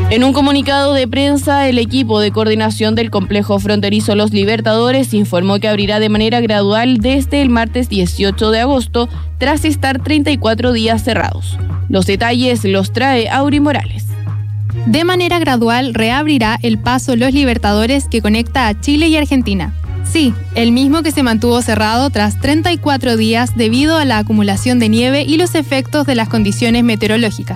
En un comunicado de prensa, el equipo de coordinación del complejo fronterizo Los Libertadores informó que abrirá de manera gradual desde el martes 18 de agosto, tras estar 34 días cerrados. Los detalles los trae Auri Morales. De manera gradual reabrirá el paso Los Libertadores que conecta a Chile y Argentina. Sí, el mismo que se mantuvo cerrado tras 34 días debido a la acumulación de nieve y los efectos de las condiciones meteorológicas.